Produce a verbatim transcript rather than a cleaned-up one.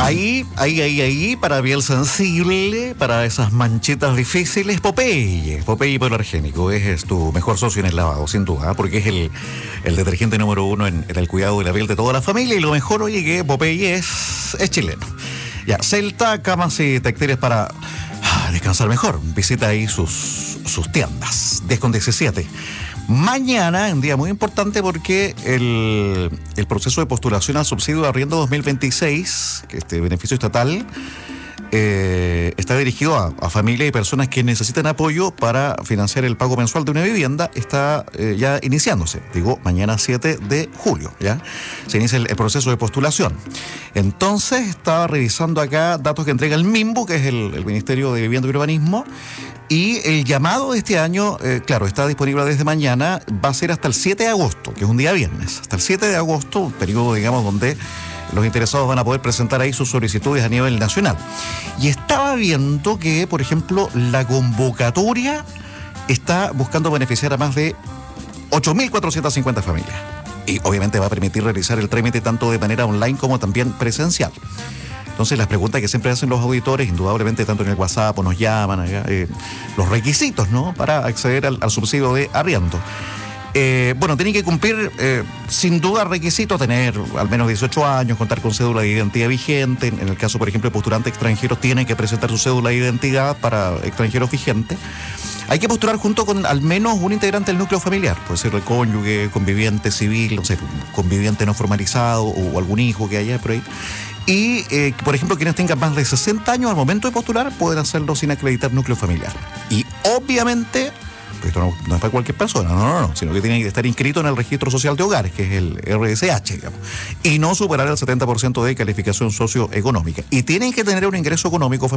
Ahí, ahí, ahí, ahí, para piel sensible, para esas manchitas difíciles, Popeye. Popeye hipoalergénico es, es tu mejor socio en el lavado, sin duda, porque es el, el detergente número uno en, en el cuidado de la piel de toda la familia. Y lo mejor, oye, que Popeye es, es chileno. Ya, Celta, camas y textiles para ah, descansar mejor. Visita ahí sus, sus tiendas. diez con diecisiete. Mañana, un día muy importante porque el, el proceso de postulación al subsidio de arriendo dos mil veintiséis, que este beneficio estatal, eh, está dirigido a, a familias y personas que necesitan apoyo para financiar el pago mensual de una vivienda. Está eh, ya iniciándose, digo, mañana siete de julio, ¿ya? Se inicia el, el proceso de postulación. Entonces, estaba revisando acá datos que entrega el MIMBU, que es el, el Ministerio de Vivienda y Urbanismo. Y el llamado de este año, eh, claro, está disponible desde mañana, va a ser hasta el siete de agosto, que es un día viernes. Hasta el siete de agosto, un periodo, digamos, donde los interesados van a poder presentar ahí sus solicitudes a nivel nacional. Y estaba viendo que, por ejemplo, la convocatoria está buscando beneficiar a más de ocho mil cuatrocientas cincuenta familias. Y obviamente va a permitir realizar el trámite tanto de manera online como también presencial. Entonces, las preguntas que siempre hacen los auditores, indudablemente, tanto en el WhatsApp o nos llaman, acá, eh, los requisitos, ¿no?, para acceder al, al subsidio de arriendo. Eh, bueno, tienen que cumplir, eh, sin duda, requisitos, tener al menos dieciocho años, contar con cédula de identidad vigente. En el caso, por ejemplo, de postulantes extranjeros, tienen que presentar su cédula de identidad para extranjeros vigentes. Hay que postular junto con al menos un integrante del núcleo familiar, puede ser el cónyuge, conviviente civil, no sé, conviviente no formalizado o algún hijo que haya por ahí. Y, eh, por ejemplo, quienes tengan más de sesenta años al momento de postular pueden hacerlo sin acreditar núcleo familiar. Y obviamente, esto no, no es para cualquier persona, no, no, no, sino que tienen que estar inscrito en el Registro Social de Hogares, que es el R S H, digamos, y no superar el setenta por ciento de calificación socioeconómica. Y tienen que tener un ingreso económico